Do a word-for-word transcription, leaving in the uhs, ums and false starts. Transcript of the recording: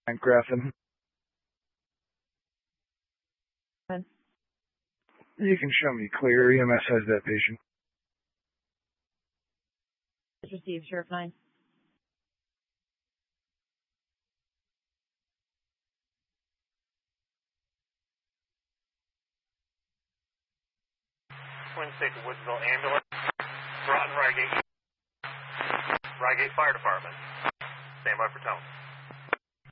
Frank Graffin. You can show me clear. E M S has that patient. Received, Sheriff nine. Twin State to Woodsville ambulance. Broughton, Rygate. Rygate Fire Department. Stand by for tone.